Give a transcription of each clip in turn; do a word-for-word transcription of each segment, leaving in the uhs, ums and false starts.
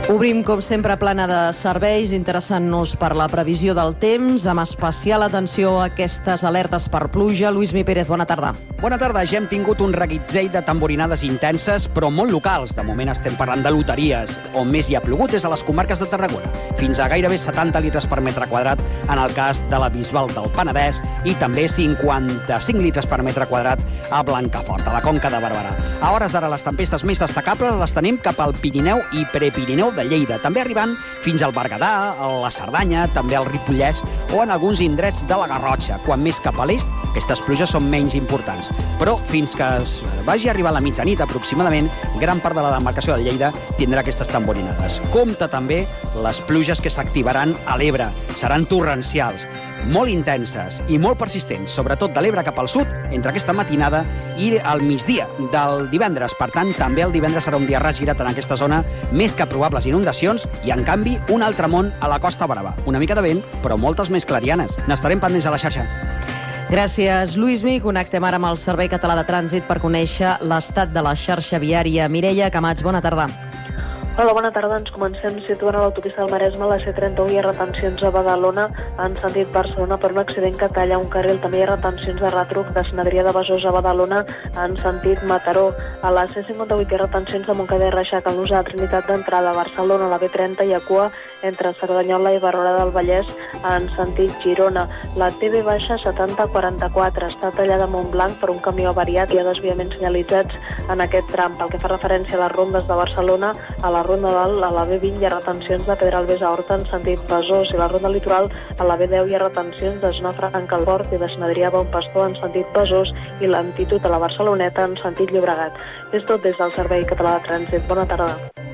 Obrim, com sempre, plana de serveis, interessant-nos per la previsió del temps, amb especial atenció a aquestes alertes per pluja. Lluís Mi Pérez, bona tarda. Bona tarda. Ja hem tingut un reguitzell de tamborinades intenses, però molt locals. De moment estem parlant de loteries. On més hi ha plogut és a les comarques de Tarragona. Fins a gairebé setanta litres per metre quadrat en el cas de la Bisbal del Penedès i també cinquanta-cinc litres per metre quadrat a Blancafort, a la Conca de Barberà. A hores d'ara, les tempestes més destacables les tenim cap al Pirineu i Prepirineu de Lleida, també arribant fins al Berguedà, a la Cerdanya, també al Ripollès o en alguns indrets de la Garrotxa. Quan més cap a l'est, aquestes pluges són menys importants. Però fins que es vagi a arribar a la mitjanit aproximadament, gran part de la demarcació de Lleida tindrà aquestes tamborinades. Compte també les pluges que s'activaran a l'Ebre. Seran torrencials, molt intenses i molt persistents, sobretot de l'Ebre cap al sud, entre aquesta matinada i el migdia del divendres. Per tant, també el divendres serà un dia regirat en aquesta zona, més que probables inundacions i, en canvi, un altre món a la Costa Brava. Una mica de vent, però moltes més clarianes. N'estarem pendents a la xarxa. Gràcies, Lluís Mi. Connectem ara amb el Servei Català de Trànsit per conèixer l'estat de la xarxa viària. Mireia Camats, bona tarda. Hola, bona tarda. Ens comencem situant a l'autopista del Maresme, la C trenta u, hi ha retencions a Badalona en sentit Barcelona per un accident que talla un carril. També hi ha retencions de retruc de Sant Adrià de Besòs a Badalona en sentit Mataró. A la C cinquanta vuit hi ha retencions de Montcada i Reixac al nus de la Trinitat d'entrada a Barcelona. A la B trenta hi ha cua entre Cerdanyola i Barberà del Vallès en sentit Girona. La T V setanta quaranta-quatre està tallada a Montblanc per un camió avariat. Hi ha desviaments senyalitzats en aquest tram. Pel que fa referència a les rondes de Barcelona, a la Ronda Dalt, a la B vint hi ha retencions de Pedralbes a Horta en sentit Besòs, i a la Ronda Litoral, a la B deu hi ha retencions de Zona Franca al Port i de Sant Adrià a Bon Pastor en sentit Besòs i l'Antitud a la Barceloneta en sentit Llobregat. És tot des del Servei Català de Trànsit. Bona tarda.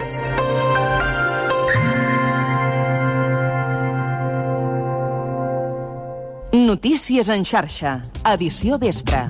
Notícies en xarxa, edició vespre.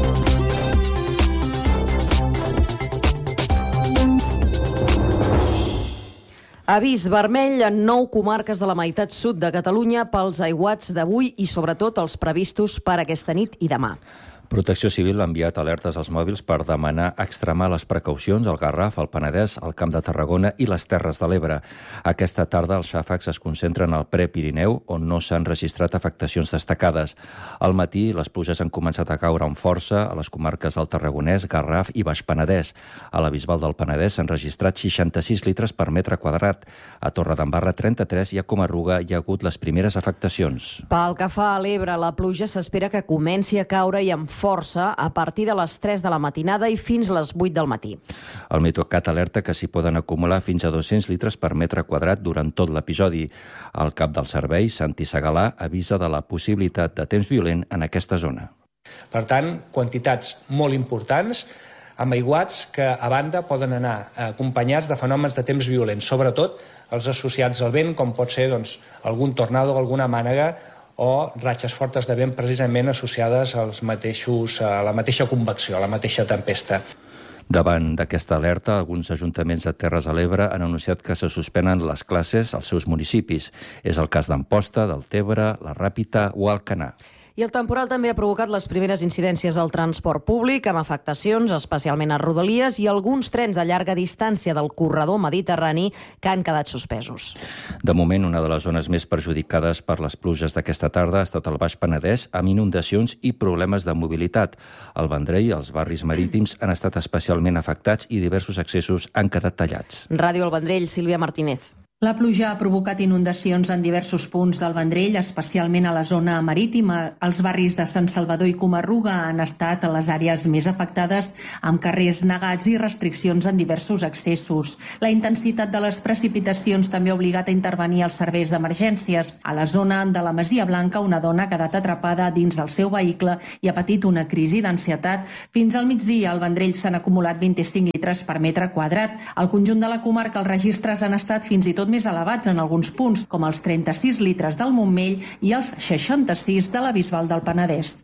Avís vermell en nou comarques de la meitat sud de Catalunya pels aiguats d'avui i sobretot els previstos per aquesta nit i demà. Protecció Civil ha enviat alertes als mòbils per demanar extremar les precaucions al Garraf, al Penedès, al Camp de Tarragona i les Terres de l'Ebre. Aquesta tarda els xàfecs es concentren al Prepirineu, on no s'han registrat afectacions destacades. Al matí les pluges han començat a caure amb força a les comarques del Tarragonès, Garraf i Baix Penedès. A la Bisbal del Penedès s'han registrat seixanta-sis litres per metre quadrat. A Torredembarra, trenta-tres, i a Comarruga hi ha hagut les primeres afectacions. Pel que fa a l'Ebre, la pluja s'espera que comenci a caure i amb força a partir de les tres de la matinada i fins a les vuit del matí. El Meteocat alerta que s'hi poden acumular fins a dos-cents litres per metre quadrat durant tot l'episodi. El cap del servei, Santi Segalà, avisa de la possibilitat de temps violent en aquesta zona. Per tant, quantitats molt importants, amb aiguats que, a banda, poden anar acompanyats de fenòmens de temps violents, sobretot els associats al vent, com pot ser doncs, algun tornado o alguna mànega, o ratxes fortes de vent precisament associades als mateixos, a la mateixa convecció, a la mateixa tempesta. Davant d'aquesta alerta, alguns ajuntaments de Terres de l'Ebre han anunciat que se suspenen les classes als seus municipis. És el cas d'Amposta, del Tebre, la Ràpita o Alcanar. I el temporal també ha provocat les primeres incidències al transport públic, amb afectacions especialment a Rodalies i alguns trens de llarga distància del corredor mediterrani que han quedat suspesos. De moment, una de les zones més perjudicades per les pluges d'aquesta tarda ha estat el Baix Penedès, amb inundacions i problemes de mobilitat. El Vendrell i els barris marítims han estat especialment afectats i diversos accessos han quedat tallats. Ràdio El Vendrell, Sílvia Martínez. La pluja ha provocat inundacions en diversos punts del Vendrell, especialment a la zona marítima. Els barris de Sant Salvador i Comarruga han estat a les àrees més afectades, amb carrers negats i restriccions en diversos accessos. La intensitat de les precipitacions també ha obligat a intervenir els serveis d'emergències. A la zona de la Masia Blanca, una dona ha quedat atrapada dins del seu vehicle i ha patit una crisi d'ansietat. Fins al migdia, al Vendrell s'han acumulat vint-i-cinc litres per metre quadrat. Al conjunt de la comarca, els registres han estat fins i tot més elevats en alguns punts, com els trenta-sis litres del Montmell i els seixanta-sis de la Bisbal del Penedès.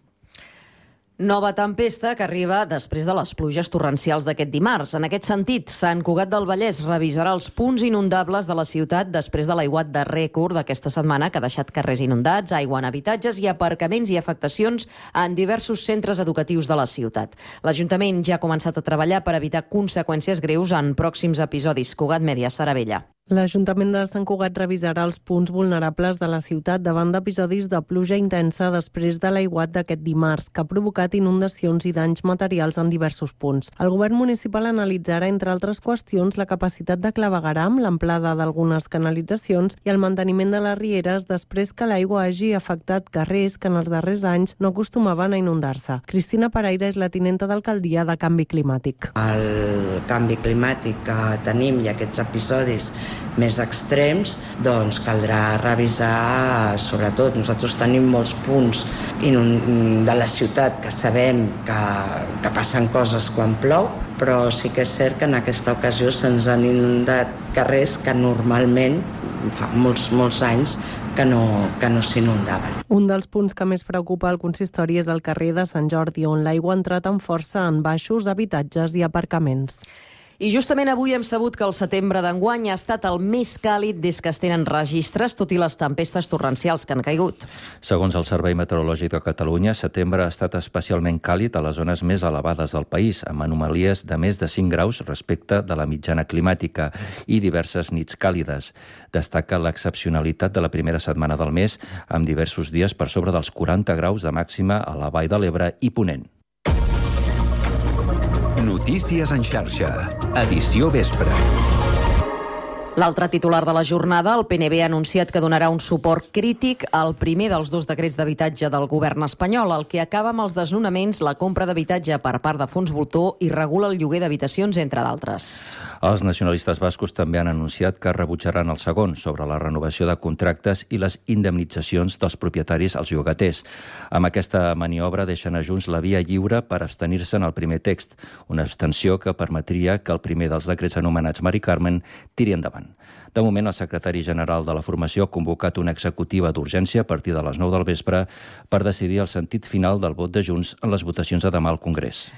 Nova tempesta que arriba després de les pluges torrencials d'aquest dimarts. En aquest sentit, Sant Cugat del Vallès revisarà els punts inundables de la ciutat després de l'aiguat de rècord d'aquesta setmana que ha deixat carrers inundats, aigua en habitatges i aparcaments i afectacions en diversos centres educatius de la ciutat. L'Ajuntament ja ha començat a treballar per evitar conseqüències greus en pròxims episodis. Cugat Mèdia, Sara Vella. L'Ajuntament de Sant Cugat revisarà els punts vulnerables de la ciutat davant d'episodis de pluja intensa després de l'aiguat d'aquest dimarts, que ha provocat inundacions i danys materials en diversos punts. El govern municipal analitzarà, entre altres qüestions, la capacitat de clavegueram, l'amplada d'algunes canalitzacions i el manteniment de les rieres després que l'aigua hagi afectat carrers que en els darrers anys no acostumaven a inundar-se. Cristina Paraire és la tinenta d'alcaldia de Canvi Climàtic. El canvi climàtic que tenim i aquests episodis més extrems, doncs caldrà revisar, sobretot, nosaltres tenim molts punts de la ciutat que sabem que, que passen coses quan plou, però sí que és cert que en aquesta ocasió se'ns han inundat carrers que normalment fa molts, molts anys que no, que no s'inundaven. Un dels punts que més preocupa el consistori és el carrer de Sant Jordi, on l'aigua ha entrat amb força en baixos, habitatges i aparcaments. I justament avui hem sabut que el setembre d'enguany ha estat el més càlid des que es tenen registres, tot i les tempestes torrencials que han caigut. Segons el Servei Meteorològic de Catalunya, setembre ha estat especialment càlid a les zones més elevades del país, amb anomalies de més de cinc graus respecte de la mitjana climàtica i diverses nits càlides. Destaca l'excepcionalitat de la primera setmana del mes, amb diversos dies per sobre dels quaranta graus de màxima a la Vall de l'Ebre i Ponent. Notícies en xarxa. Edició vespre. L'altre titular de la jornada, el P N B ha anunciat que donarà un suport crític al primer dels dos decrets d'habitatge del govern espanyol, el que acaba amb els desnonaments, la compra d'habitatge per part de fons voltor i regula el lloguer d'habitacions, entre d'altres. Els nacionalistes bascos també han anunciat que rebutjaran el segon, sobre la renovació de contractes i les indemnitzacions dels propietaris als llogaters. Amb aquesta maniobra deixen a Junts la via lliure per abstenir-se en el primer text, una abstenció que permetria que el primer dels decrets anomenats Mari Carmen tiri endavant. De moment, el secretari general de la formació ha convocat una executiva d'urgència a partir de les nou del vespre per decidir el sentit final del vot de Junts en les votacions de demà al Congrés.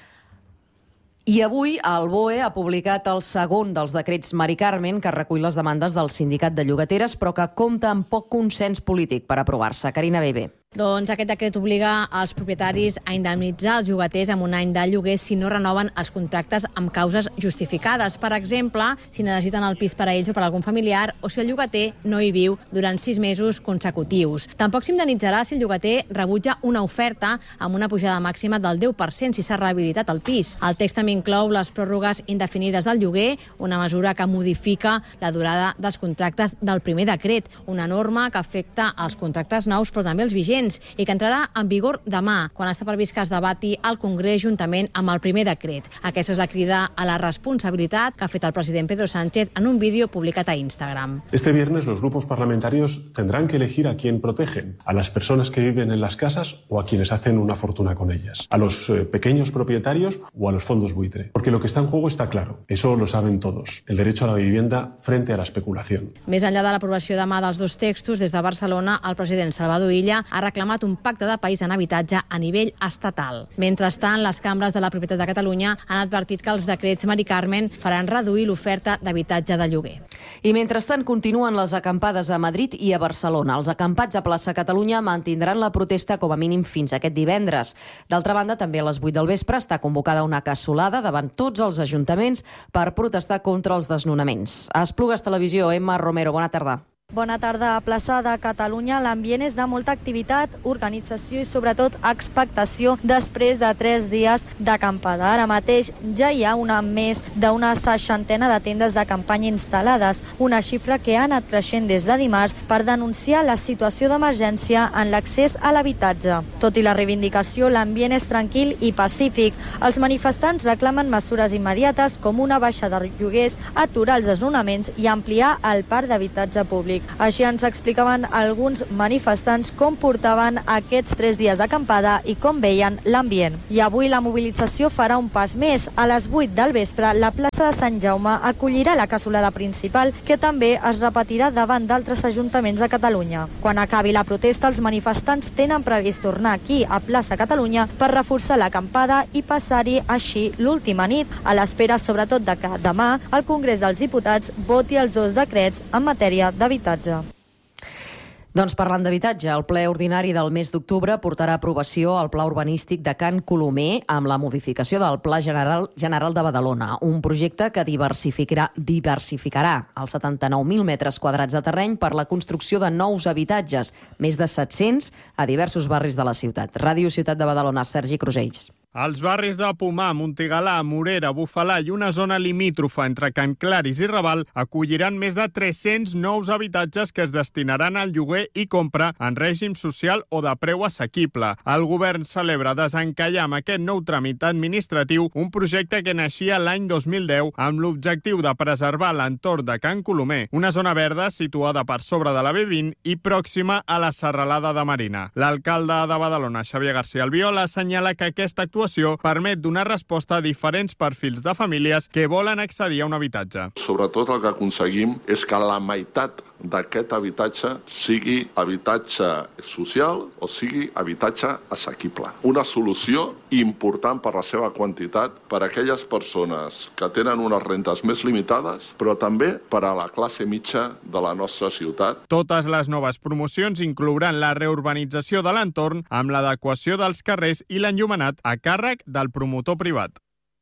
I avui el B O E ha publicat el segon dels decrets Mari Carmen, que recull les demandes del sindicat de llogateres, però que compta amb poc consens polític per aprovar-se. Carina Bebe. Doncs aquest decret obliga els propietaris a indemnitzar els llogaters amb un any de lloguer si no renoven els contractes amb causes justificades. Per exemple, si necessiten el pis per a ells o per a algun familiar o si el llogater no hi viu durant sis mesos consecutius. Tampoc s'indemnitzarà si el llogater rebutja una oferta amb una pujada màxima del deu per cent si s'ha rehabilitat el pis. El text també inclou les pròrrogues indefinides del lloguer, una mesura que modifica la durada dels contractes del primer decret, una norma que afecta els contractes nous però també els vigents i que entrarà en vigor demà, quan està previst que es debati al Congrés juntament amb el primer decret. Aquesta és la crida a la responsabilitat que ha fet el president Pedro Sánchez en un vídeo publicat a Instagram. Este viernes los grupos parlamentarios tendrán que elegir a quién protegen, a las personas que viven en las casas o a quienes hacen una fortuna con ellas, a los eh, pequeños propietarios o a los fondos buitre. Porque lo que está en juego está claro, eso lo saben todos, el derecho a la vivienda frente a la especulación. Més enllà de l'aprovació demà dels dos textos, des de Barcelona, el president Salvador Illa ha reclamat un pacte de país en habitatge a nivell estatal. Mentrestant, les cambres de la propietat de Catalunya han advertit que els decrets Mari Carmen faran reduir l'oferta d'habitatge de lloguer. I mentrestant continuen les acampades a Madrid i a Barcelona. Els acampats a Plaça Catalunya mantindran la protesta com a mínim fins aquest divendres. D'altra banda, també a les vuit del vespre està convocada una cassolada davant tots els ajuntaments per protestar contra els desnonaments. A Esplugues Televisió, Emma Romero, bona tarda. Bona tarda. A Plaça de Catalunya l'ambient és de molta activitat, organització i sobretot expectació després de tres dies d'acampada. Ara mateix ja hi ha una més d'una seixantena de tendes de campanya instal·lades, una xifra que ha anat creixent des de dimarts per denunciar la situació d'emergència en l'accés a l'habitatge. Tot i la reivindicació, l'ambient és tranquil i pacífic. Els manifestants reclamen mesures immediates com una baixa de lloguers, aturar els desnonaments i ampliar el parc d'habitatge públic. Així ens explicaven alguns manifestants com portaven aquests tres dies d'acampada i com veien l'ambient. I avui la mobilització farà un pas més. A les vuit del vespre, la plaça de Sant Jaume acollirà la cassolada principal, que també es repetirà davant d'altres ajuntaments de Catalunya. Quan acabi la protesta, els manifestants tenen previst tornar aquí, a Plaça Catalunya, per reforçar l'acampada i passar-hi així l'última nit, a l'espera sobretot de que demà el Congrés dels Diputats voti els dos decrets en matèria d'habitatge. Doncs parlant d'habitatge, el ple ordinari del mes d'octubre portarà a aprovació el pla urbanístic de Can Colomer amb la modificació del Pla General General de Badalona, un projecte que diversificarà, diversificarà els setanta-nou mil metres quadrats de terreny per la construcció de nous habitatges, més de set-cents a diversos barris de la ciutat. Ràdio Ciutat de Badalona, Sergi Crusells. Els barris de Pomar, Montigalà, Morera, Bufalà i una zona limítrofa entre Can Claris i Raval acolliran més de tres-cents nous habitatges que es destinaran al lloguer i compra en règim social o de preu assequible. El govern celebra desencallar amb aquest nou tràmit administratiu un projecte que naixia l'any dos mil deu amb l'objectiu de preservar l'entorn de Can Colomer, una zona verda situada per sobre de la B vint i pròxima a la serralada de Marina. L'alcalde de Badalona, Xavier García Albiol, assenyala que aquesta actuació permet donar resposta a diferents perfils de famílies que volen accedir a un habitatge. Sobretot el que aconseguim és que la meitat d'aquest habitatge sigui habitatge social o sigui habitatge assequible. Una solució important per la seva quantitat per a aquelles persones que tenen unes rentes més limitades, però també per a la classe mitja de la nostra ciutat. Totes les noves promocions inclouran la reurbanització de l'entorn amb l'adequació dels carrers i l'enllumenat a càrrec del promotor privat.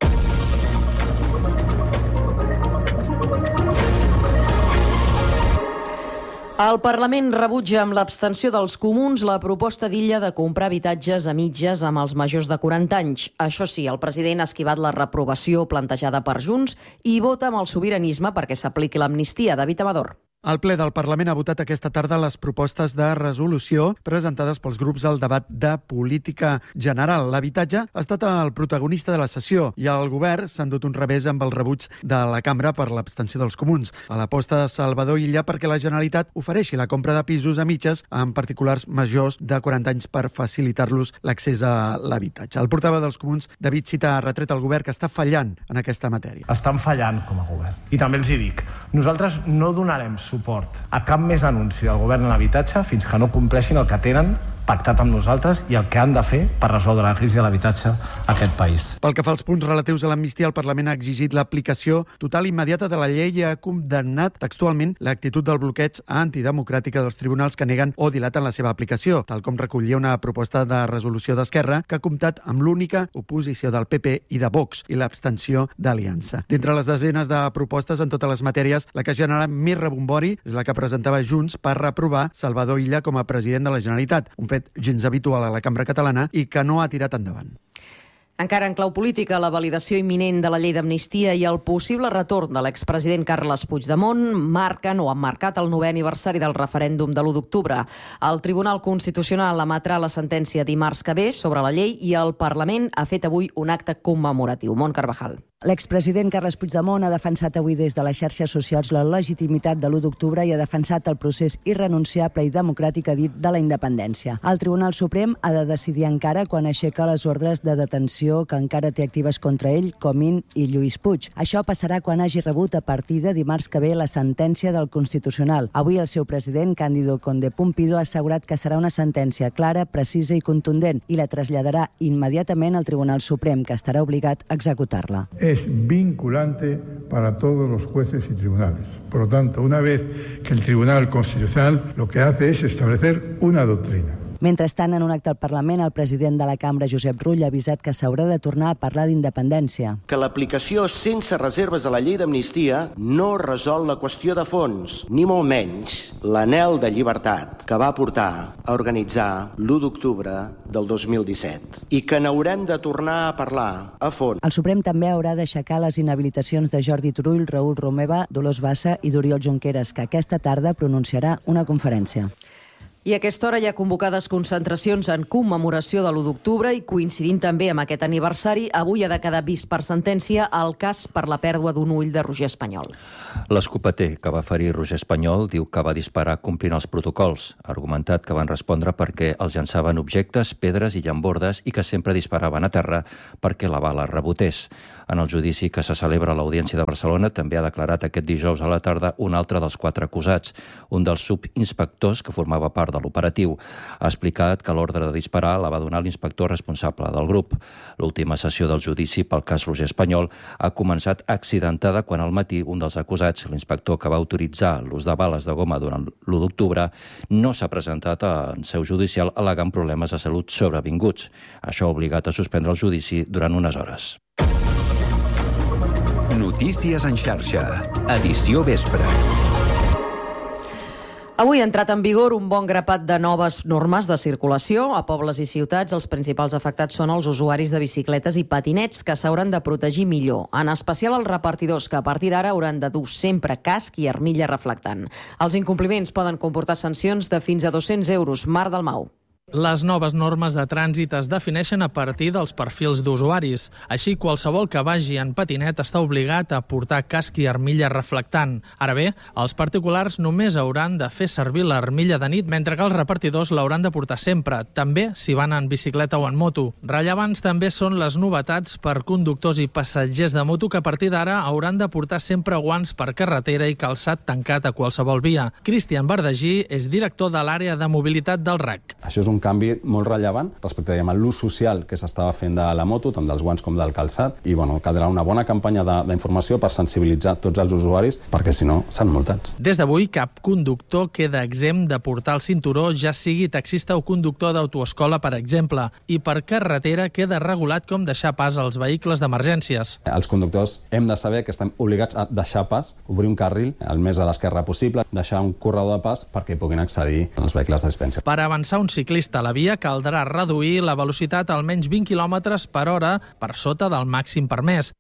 El Parlament rebutja amb l'abstenció dels comuns la proposta d'Illa de comprar habitatges a mitges amb els majors de quaranta anys. Això sí, el president ha esquivat la reprovació plantejada per Junts i vota amb el sobiranisme perquè s'apliqui l'amnistia. David Amador. El ple del Parlament ha votat aquesta tarda les propostes de resolució presentades pels grups al debat de política general. L'habitatge ha estat el protagonista de la sessió i el govern s'ha endut un revés amb el rebuig de la cambra per l'abstenció dels comuns a l'aposta de Salvador Illa perquè la Generalitat ofereixi la compra de pisos a mitges amb particulars majors de quaranta anys per facilitar-los l'accés a l'habitatge. El portaveu dels comuns, David Cita, ha retret al govern que està fallant en aquesta matèria. Estan fallant com a govern. I també els hi dic, nosaltres no donarem suport a cap més anunci del govern en l'habitatge fins que no compleixin el que tenen pactat amb nosaltres i el que han de fer per resoldre la crisi de l'habitatge a aquest país. Pel que fa als punts relatius a l'amnistia, el Parlament ha exigit l'aplicació total i immediata de la llei i ha condemnat textualment l'actitud del bloqueig antidemocràtica dels tribunals que neguen o dilaten la seva aplicació, tal com recollia una proposta de resolució d'Esquerra que ha comptat amb l'única oposició del P P i de Vox i l'abstenció d'Aliança. D'entre les desenes de propostes en totes les matèries, la que genera més rebombori és la que presentava Junts per reprovar Salvador Illa com a president de la Generalitat, un fet gens habitual a la cambra catalana i que no ha tirat endavant. Encara en clau política, la validació imminent de la llei d'amnistia i el possible retorn de l'expresident Carles Puigdemont marquen o han marcat el novè aniversari del referèndum de l'u d'octubre. El Tribunal Constitucional emetrà la sentència dimarts que ve sobre la llei i el Parlament ha fet avui un acte commemoratiu. Mont Carvajal. L'expresident Carles Puigdemont ha defensat avui des de les xarxes socials la legitimitat de l'u d'octubre i ha defensat el procés irrenunciable i democràtic, ha dit, de la independència. El Tribunal Suprem ha de decidir encara quan aixeca les ordres de detenció que encara té actives contra ell, Comín i Lluís Puig. Això passarà quan hagi rebut a partir de dimarts que ve la sentència del Constitucional. Avui el seu president, Cándido Conde Pumpido, ha assegurat que serà una sentència clara, precisa i contundent i la traslladarà immediatament al Tribunal Suprem, que estarà obligat a executar-la. Es vinculante para todos los jueces y tribunales. Por lo tanto, una vez que el Tribunal Constitucional lo que hace es establecer una doctrina. Mentrestant, en un acte al Parlament, el president de la Cambra, Josep Rull, ha avisat que s'haurà de tornar a parlar d'independència. Que l'aplicació sense reserves de la llei d'amnistia no resol la qüestió de fons, ni molt menys l'anhel de llibertat que va portar a organitzar l'u d'octubre del dos mil disset i que n'haurem de tornar a parlar a fons. El Suprem també haurà d'aixecar les inhabilitacions de Jordi Turull, Raül Romeva, Dolors Bassa i d'Oriol Junqueras, que aquesta tarda pronunciarà una conferència. I a aquesta hora hi ha convocades concentracions en commemoració de l'u d'octubre i coincidint també amb aquest aniversari, avui ha de quedar vist per sentència el cas per la pèrdua d'un ull de Roger Espanyol. L'escopeter que va ferir Roger Espanyol diu que va disparar complint els protocols. Ha argumentat que van respondre perquè els llançaven objectes, pedres i llambordes i que sempre disparaven a terra perquè la bala rebotés. En el judici que se celebra a l'Audiència de Barcelona també ha declarat aquest dijous a la tarda un altre dels quatre acusats, un dels subinspectors que formava part del de l'operatiu. Ha explicat que l'ordre de disparar la va donar l'inspector responsable del grup. L'última sessió del judici pel cas Roger Espanyol ha començat accidentada quan al matí un dels acusats, l'inspector que va autoritzar l'ús de bales de goma durant l'u d'octubre, no s'ha presentat en seu judicial al·legant problemes de salut sobrevinguts. Això ha obligat a suspendre el judici durant unes hores. Notícies en xarxa. Edició vespre. Avui ha entrat en vigor un bon grapat de noves normes de circulació. A pobles i ciutats, els principals afectats són els usuaris de bicicletes i patinets, que s'hauran de protegir millor. En especial els repartidors, que a partir d'ara hauran de dur sempre casc i armilla reflectant. Els incompliments poden comportar sancions de fins a dos-cents euros. Mar del Mau. Les noves normes de trànsit es defineixen a partir dels perfils d'usuaris. Així, qualsevol que vagi en patinet està obligat a portar casc i armilla reflectant. Ara bé, els particulars només hauran de fer servir l'armilla de nit, mentre que els repartidors l'hauran de portar sempre, també si van en bicicleta o en moto. Rellevants també són les novetats per conductors i passatgers de moto, que a partir d'ara hauran de portar sempre guants per carretera i calçat tancat a qualsevol via. Cristian Bardagí és director de l'àrea de mobilitat del R A C. Això és un canvi molt rellevant respecte a l'ús social que s'estava fent de la moto, tant dels guants com del calçat, i bueno, caldrà una bona campanya d'informació per sensibilitzar tots els usuaris, perquè si no, s'han multats. Des d'avui, cap conductor queda exempt de portar el cinturó, ja sigui taxista o conductor d'autoescola, per exemple, i per carretera queda regulat com deixar pas als vehicles d'emergències. Els conductors hem de saber que estem obligats a deixar pas, obrir un carril el més a l'esquerra possible, deixar un corredor de pas perquè puguin accedir als vehicles d'assistència. Per avançar un ciclista a la via caldrà reduir la velocitat a almenys vint quilòmetres per hora per sota del màxim permès.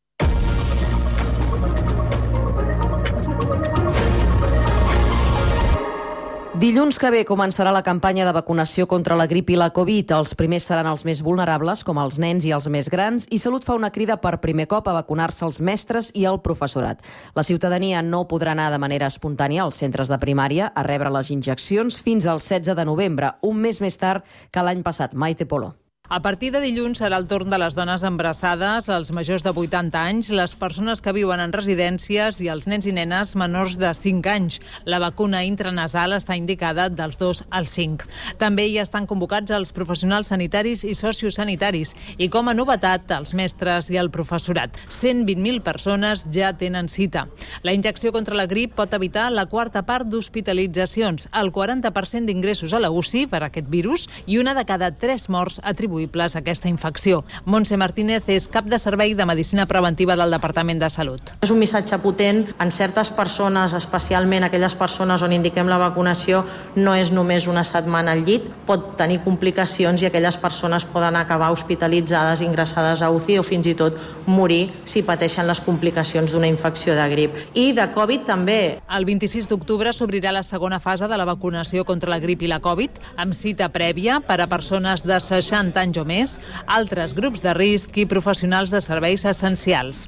Dilluns que ve començarà la campanya de vacunació contra la grip i la Covid. Els primers seran els més vulnerables, com els nens i els més grans, i Salut fa una crida per primer cop a vacunar-se els mestres i el professorat. La ciutadania no podrà anar de manera espontània als centres de primària a rebre les injeccions fins al setze de novembre, un mes més tard que l'any passat. Maite Polo. A partir de dilluns serà el torn de les dones embarassades, els majors de vuitanta anys, les persones que viuen en residències i els nens i nenes menors de cinc anys. La vacuna intranasal està indicada dels dos als cinc. També hi estan convocats els professionals sanitaris i sociosanitaris i, com a novetat, els mestres i el professorat. cent vint mil persones ja tenen cita. La injecció contra la grip pot evitar la quarta part d'hospitalitzacions, el quaranta per cent d'ingressos a la U C I per aquest virus i una de cada tres morts atribuïbles a aquesta infecció. Montse Martínez és cap de servei de Medicina Preventiva del Departament de Salut. És un missatge potent en certes persones, especialment aquelles persones on indiquem la vacunació, no és només una setmana al llit, pot tenir complicacions i aquelles persones poden acabar hospitalitzades, ingressades a U C I o fins i tot morir si pateixen les complicacions d'una infecció de grip. I de Covid també. El vint-i-sis d'octubre s'obrirà la segona fase de la vacunació contra la grip i la Covid, amb cita prèvia per a persones de seixanta anys o més, altres grups de risc i professionals de serveis essencials.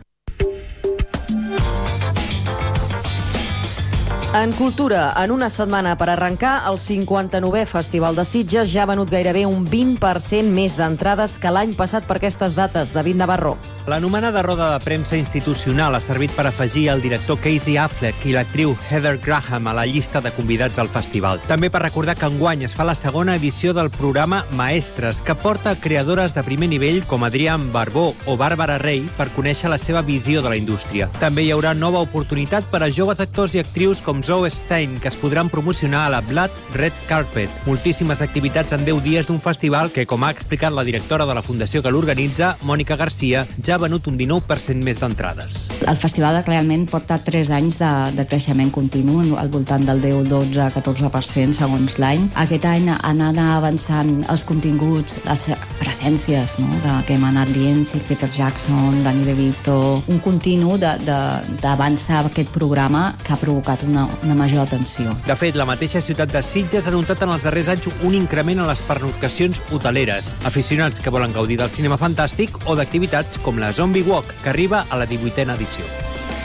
En cultura, en una setmana per arrencar, el cinquanta-novè Festival de Sitges ja ha venut gairebé un vint per cent més d'entrades que l'any passat per aquestes dates. David Navarro. L'anomenada roda de premsa institucional ha servit per afegir el director Casey Affleck i l'actriu Heather Graham a la llista de convidats al festival. També per recordar que enguany es fa la segona edició del programa Maestres, que porta creadores de primer nivell com Adrián Barbó o Bàrbara Rey per conèixer la seva visió de la indústria. També hi haurà nova oportunitat per a joves actors i actrius com Zoe Stein, que es podran promocionar a la Blood Red Carpet. Moltíssimes activitats en deu dies d'un festival que, com ha explicat la directora de la fundació que l'organitza, Mònica Garcia, ja ha venut un dinou per cent més d'entrades. El festival realment porta tres anys de, de creixement continu, al voltant del deu, dotze, catorze per cent segons l'any. Aquest any anant avançant els continguts, les presències, no?, de, que hem anat dient, Sir Peter Jackson, Danny DeVito, un continu d'avançar aquest programa que ha provocat una una major atenció. De fet, la mateixa ciutat de Sitges ha notat en els darrers anys un increment en les pernoctacions hoteleres. Aficionats que volen gaudir del cinema fantàstic o d'activitats com la Zombie Walk, que arriba a la divuitena edició.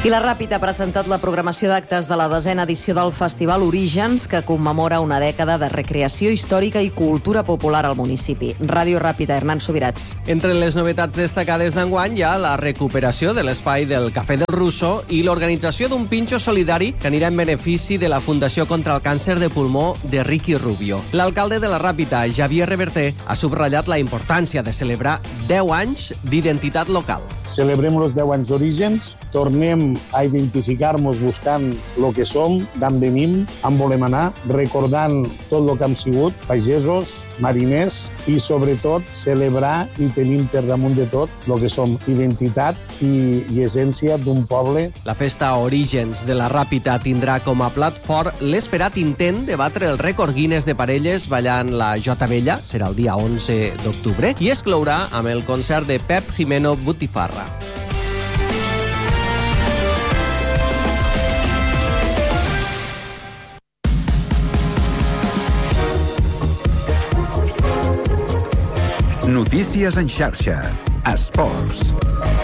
I la Ràpid ha presentat la programació d'actes de la desena edició del Festival Orígens, que commemora una dècada de recreació històrica i cultura popular al municipi. Ràdio Ràpida, Hernán Subirats. Entre les novetats destacades d'enguany hi ha la recuperació de l'espai del Cafè del Russo i l'organització d'un pinxo solidari que anirà en benefici de la Fundació contra el Càncer de Pulmó de Ricky Rubio. L'alcalde de la Ràpita, Javier Reverter, ha subratllat la importància de celebrar deu anys d'identitat local. Celebrem els deu anys d'Orígens, tornem a identificar-nos buscant el que som, d'on venim, on volem anar, recordant tot el que hem sigut, pagesos, mariners, i sobretot celebrar i tenim per damunt de tot el que som, identitat i, i essència d'un poble. La festa Orígens de la Ràpita tindrà com a plat fort l'esperat intent de batre el rècord Guinness de parelles ballant la Jota Vella, serà el dia onze d'octubre, i es clourà amb el concert de Pep Jimeno Botifarra. Notícies en xarxa. Esports.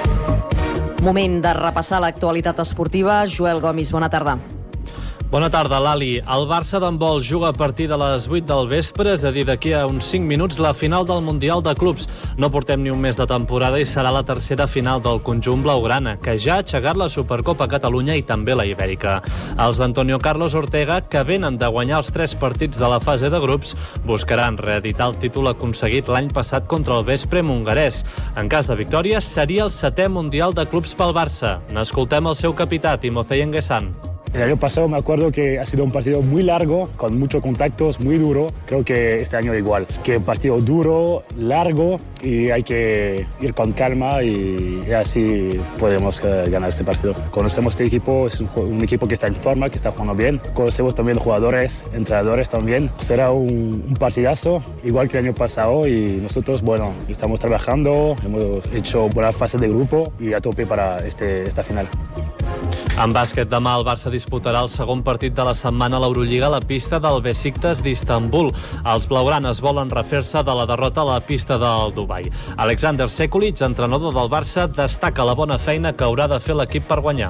Moment de repassar l'actualitat esportiva. Joel Gomis, bona tarda. Bona tarda, Lali. El Barça d'handbol juga a partir de les vuit del vespre, és a dir, d'aquí a uns cinc minuts, la final del Mundial de Clubs. No portem ni un mes de temporada i serà la tercera final del conjunt blaugrana, que ja ha aixecat la Supercopa Catalunya i també la Ibèrica. Els d'Antonio Carlos Ortega, que venen de guanyar els tres partits de la fase de grups, buscaran reeditar el títol aconseguit l'any passat contra el Veszprém hongarès. En cas de victòria, seria el setè Mundial de Clubs pel Barça. N'escoltem el seu capità, Timofey Enguessan. El año pasado me acuerdo que ha sido un partido muy largo, con muchos contactos, muy duro. Creo que este año igual, que un partido duro, largo y hay que ir con calma y, y así podemos uh, ganar este partido. Conocemos este equipo, es un, un equipo que está en forma, que está jugando bien. Conocemos también jugadores, entrenadores también. Será un, un partidazo, igual que el año pasado y nosotros, bueno, estamos trabajando, hemos hecho buena fase de grupo y a tope para este, esta final. En bàsquet, demà el Barça disputarà el segon partit de la setmana a l'Eurolliga a la pista del Besiktas d'Istanbul. Els blaugranes volen refer-se de la derrota a la pista del Dubai. Alexander Sekulic, entrenador del Barça, destaca la bona feina que haurà de fer l'equip per guanyar.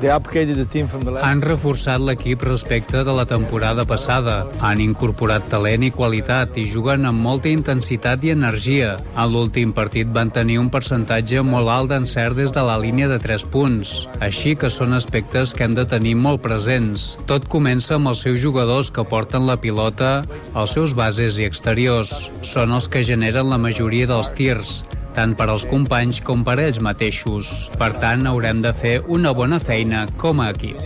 Han reforçat l'equip respecte de la temporada passada. Han incorporat talent i qualitat i juguen amb molta intensitat i energia. En l'últim partit van tenir un percentatge molt alt d'encert des de la línia de tres punts. Així que són aspectes que hem de tenir molt presents. Tot comença amb els seus jugadors que porten la pilota, els seus bases i exteriors. Són els que generen la majoria dels tirs, tant per als companys com per ells mateixos. Per tant, haurem de fer una bona feina com a equip.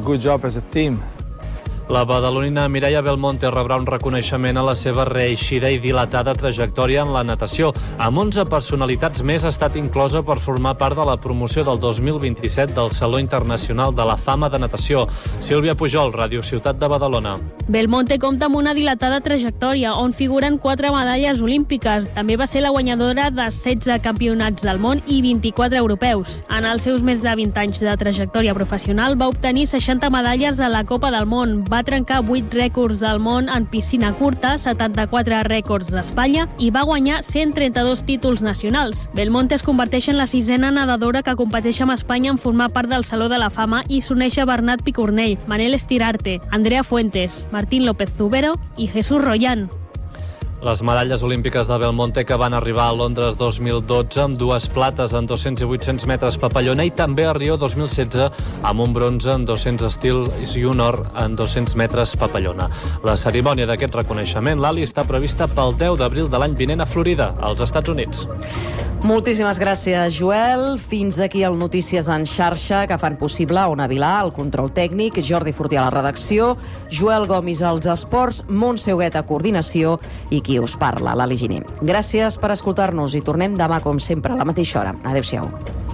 La badalonina Mireia Belmonte rebrà un reconeixement a la seva reeixida i dilatada trajectòria en la natació. Amb onze personalitats més ha estat inclosa per formar part de la promoció del dos mil vint-i-set del Saló Internacional de la Fama de Natació. Sílvia Pujol, Ràdio Ciutat de Badalona. Belmonte compta amb una dilatada trajectòria on figuren quatre medalles olímpiques. També va ser la guanyadora de setze campionats del món i vint-i-quatre europeus. En els seus més de vint anys de trajectòria professional va obtenir seixanta medalles a la Copa del Món. Va trencar vuit rècords del món en piscina curta, setanta-quatre rècords d'Espanya i va guanyar cent trenta-dos títols nacionals. Belmonte es converteix en la sisena nedadora que competeix amb Espanya en formar part del Saló de la Fama i s'uneix a Bernat Picornell, Manel Estirarte, Andrea Fuentes, Martín López Zubero i Jesús Royan. Les medalles olímpiques de Belmonte que van arribar a Londres dos mil dotze amb dues plates en dos-cents i vuit-cents metres papallona i també a Rio dos mil setze amb un bronze en dos-cents estil i un or en dos-cents metres papallona. La cerimònia d'aquest reconeixement, Lali, està prevista pel deu d'abril de l'any vinent a Florida, als Estats Units. Moltíssimes gràcies, Joel. Fins aquí el Notícies en xarxa que fan possible Ona Vilà, el control tècnic, Jordi Fortià a la redacció, Joel Gomis als esports, Montse Huguet a coordinació i qui us parla, Lali Giner. Gràcies per escoltar-nos i tornem demà, com sempre, a la mateixa hora. Adéu-siau.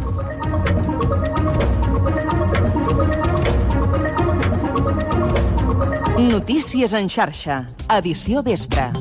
Notícies en xarxa, edició vespre.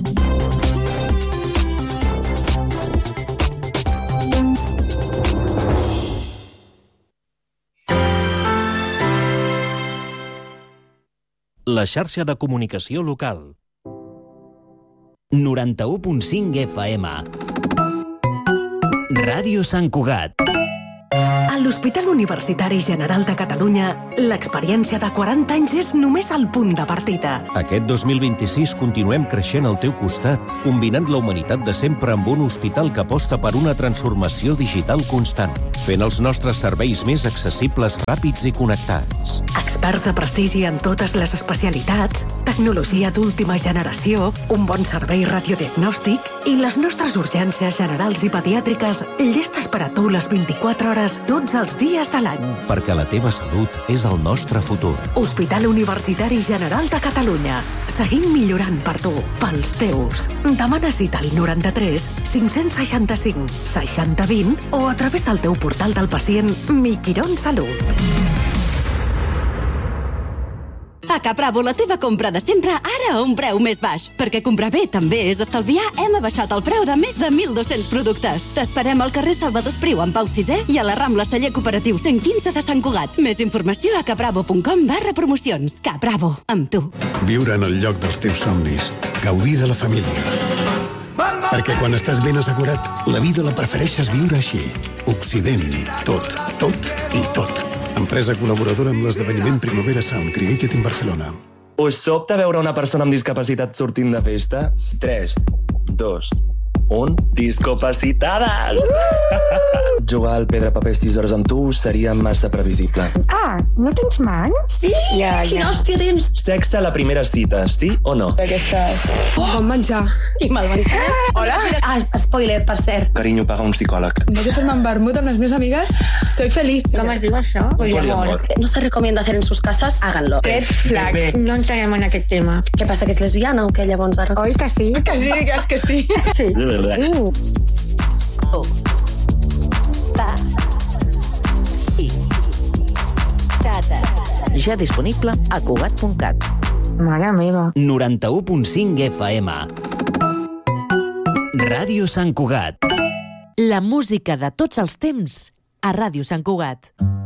La xarxa de comunicació local. noranta-u punt cinc F M. Ràdio Sant Cugat. A l'Hospital Universitari General de Catalunya, l'experiència de quaranta anys és només el punt de partida. Aquest dos mil vint-i-sis continuem creixent al teu costat, combinant la humanitat de sempre amb un hospital que aposta per una transformació digital constant, fent els nostres serveis més accessibles, ràpids i connectats. Experts de prestigi en totes les especialitats, tecnologia d'última generació, un bon servei radiodiagnòstic i les nostres urgències generals i pediàtriques llestes per a tu les vint-i-quatre hores tots els dies de l'any. Perquè la teva salut és el nostre futur. Hospital Universitari General de Catalunya. Seguim millorant per tu, pels teus. Demana cita al noranta-tres cinc-cents seixanta-cinc seixanta vint o a través del teu portal del pacient Mi Quirón Salut. A Capravo, la teva compra de sempre, ara a un preu més baix. Perquè comprar bé també és estalviar, hem abaixat el preu de més de mil dos-cents productes. T'esperem al carrer Salvador Espriu, en Pau sisè, i a la Rambla Celler Cooperatiu cent quinze de Sant Cugat. Més informació a capravo punt com barra promocions. Capravo, amb tu. Viure en el lloc dels teus somnis. Gaudir de la família. Perquè quan estàs ben assegurat, la vida la prefereixes viure així. Occident. Tot, tot i tot. Empresa col·laboradora amb l'esdeveniment Primavera Sound Created in Barcelona. Us sobta veure una persona amb discapacitat sortint de festa? tres, dos, un... Discapacitades! Uh! Jugar al pedra, papers, tisores amb tu seria massa previsible. Ah, no tens mans? Sí? Ja, Quina ja. hòstia tens? Sexe a la primera cita, sí o no? Aquestes... Bon menjar. I mal menjar. Hola. Ah, spoiler, per cert. Carinyo, paga un psicòleg. Voy a hacerme un vermut amb les meves amigues. Soy feliz. ¿Cómo es digo això? Poliamor. No se recomienda hacer en sus casas, háganlo. Red flag. Bé. No ensenyem en aquest tema. Què passa, que ets lesbiana o què llavors ara? Oi que sí? Que sí, que és que sí. Sí. De verdad. Uh. Oh. Ta. Sí. Tata. Ja disponible a Cugat punt cat. Mare meva. noranta-u punt cinc F M. Ràdio Sant Cugat. La música de tots els temps a Ràdio Sant Cugat.